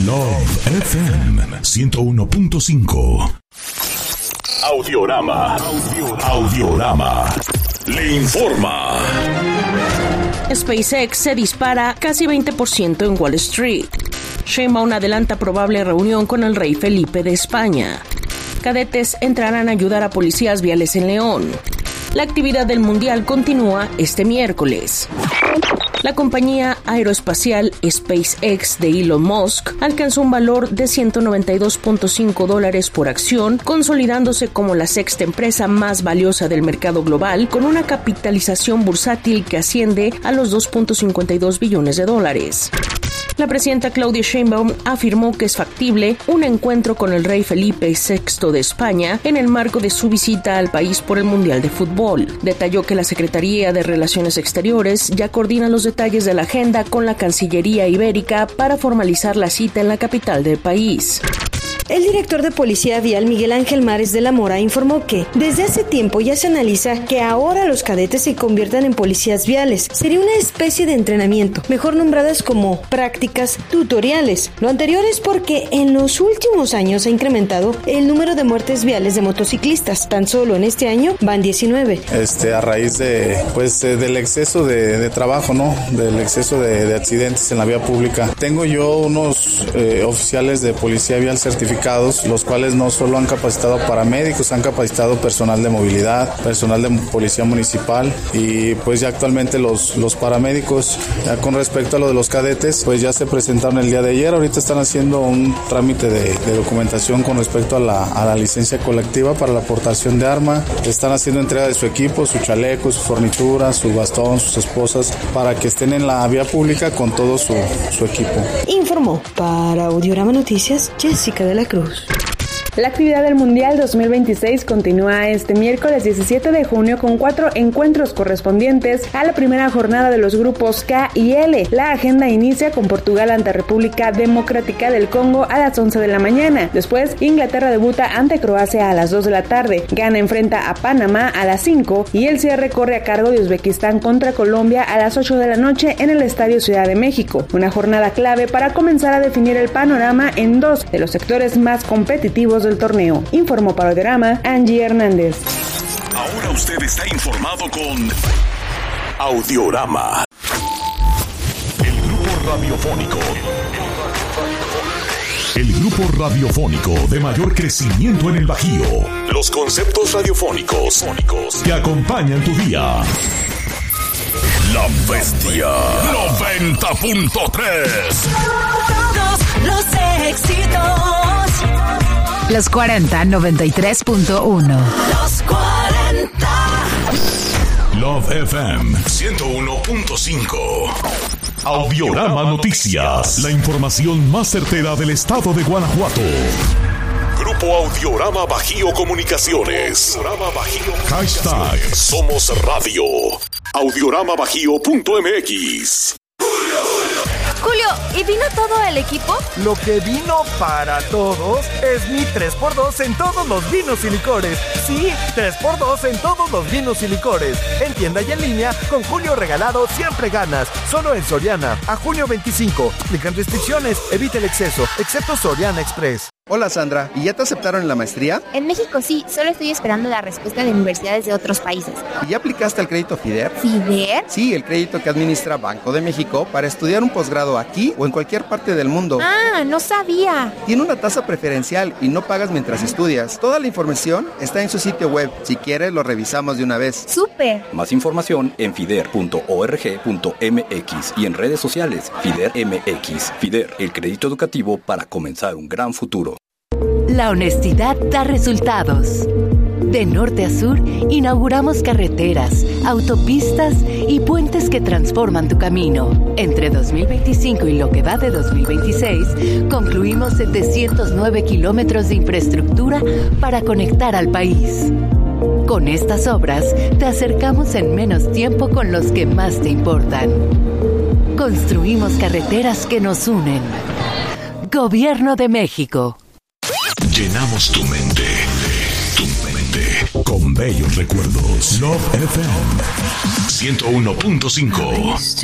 Love FM 101.5. Audiorama. Le informa. SpaceX se dispara casi 20% en Wall Street. Sheinbaum adelanta probable reunión con el rey Felipe de España. Cadetes entrarán a ayudar a policías viales en León. La actividad del Mundial continúa este miércoles. La compañía aeroespacial SpaceX de Elon Musk alcanzó un valor de $192.5 por acción, consolidándose como la sexta empresa más valiosa del mercado global, con una capitalización bursátil que asciende a los $2.52 billones. La presidenta Claudia Sheinbaum afirmó que es factible un encuentro con el rey Felipe VI de España en el marco de su visita al país por el Mundial de Fútbol. Detalló que la Secretaría de Relaciones Exteriores ya coordina los detalles de la agenda con la Cancillería Ibérica para formalizar la cita en la capital del país. El director de Policía Vial, Miguel Ángel Mares de la Mora, informó que desde hace tiempo ya se analiza que ahora los cadetes se conviertan en policías viales. Sería una especie de entrenamiento, mejor nombradas como prácticas tutoriales. Lo anterior es porque en los últimos años ha incrementado el número de muertes viales de motociclistas. Tan solo en este año van 19. A raíz del exceso de trabajo, ¿no? Del exceso de accidentes en la vía pública. Tengo yo unos oficiales de policía vial certificados, los cuales no solo han capacitado paramédicos, han capacitado personal de movilidad, personal de policía municipal, y pues ya actualmente los paramédicos, ya con respecto a lo de los cadetes, pues ya se presentaron el día de ayer. Ahorita están haciendo un trámite de documentación con respecto a la licencia colectiva para la aportación de arma. Están haciendo entrega de su equipo, su chaleco, su fornitura, su bastón, sus esposas, para que estén en la vía pública con todo su equipo. Informó para Audiorama Noticias Jessica de la Cruz. La actividad del Mundial 2026 continúa este miércoles 17 de junio con 4 encuentros correspondientes a la primera jornada de los grupos K y L. La agenda inicia con Portugal ante República Democrática del Congo a las 11 de la mañana. Después, Inglaterra debuta ante Croacia a las 2 de la tarde. Ghana enfrenta a Panamá a las 5 y el cierre corre a cargo de Uzbekistán contra Colombia a las 8 de la noche en el Estadio Ciudad de México. Una jornada clave para comenzar a definir el panorama en dos de los sectores más competitivos del torneo. Informó para Audiorama Angie Hernández. Ahora usted está informado con Audiorama. El grupo radiofónico de mayor crecimiento en el Bajío. Los conceptos radiofónicos que acompañan tu día. La Bestia 90.3. Todos los éxitos. Los 40, 93.1. Los 40. Love FM 101.5. Audiorama Noticias. La información más certera del estado de Guanajuato. Grupo Audiorama Bajío Comunicaciones. Hashtag Somos Radio. Audioramabajío.mx. Julio, ¿y vino todo el equipo? Lo que vino para todos es mi 3x2 en todos los vinos y licores. Sí, 3x2 en todos los vinos y licores. En tienda y en línea, con Julio regalado siempre ganas. Solo en Soriana, a junio 25. Aplican restricciones, evita el exceso, excepto Soriana Express. Hola Sandra, ¿y ya te aceptaron en la maestría? En México sí, solo estoy esperando la respuesta de universidades de otros países. ¿Y ya aplicaste al crédito FIDER? ¿FIDER? Sí, el crédito que administra Banco de México para estudiar un posgrado aquí o en cualquier parte del mundo. Ah, no sabía. Tiene una tasa preferencial y no pagas mientras estudias. Toda la información está en su sitio web. Si quieres, lo revisamos de una vez. ¡Súper! Más información en fider.org.mx y en redes sociales FIDER MX. FIDER, el crédito educativo para comenzar un gran futuro. La honestidad da resultados. De norte a sur, inauguramos carreteras, autopistas y puentes que transforman tu camino. Entre 2025 y lo que va de 2026, concluimos 709 kilómetros de infraestructura para conectar al país. Con estas obras, te acercamos en menos tiempo con los que más te importan. Construimos carreteras que nos unen. Gobierno de México. Llenamos tu mente con bellos recuerdos. Love FM 101.5.